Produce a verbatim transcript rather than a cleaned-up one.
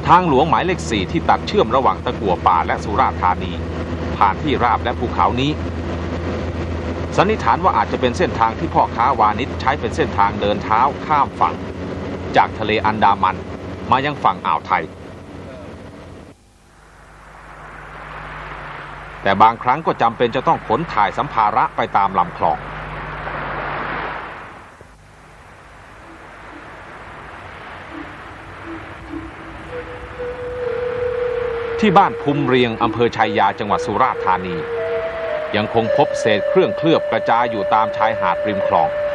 ทางหลวงหมายเลขสี่ที่ตัดเชื่อมระหว่างตะกั่วป่าและสุราษฎร์ธานีผ่านที่ราบและภูเขานี้สันนิษฐานว่าอาจจะเป็นเส้นทางที่พ่อค้าวานิชใช้เป็นเส้นทางเดินเท้าข้ามฝั่งจากทะเลอันดามันมายังฝั่งอ่าวไทยแต่บางครั้งก็จำเป็นจะต้องขนถ่ายสัมภาระไปตามลำคลองที่บ้านภูมิเรียงอำเภอชัยยาจังหวัดสุราษฎร์ธานียังคงพบเศษเครื่องเคลือบกระจายอยู่ตามชายหาดริมคลอง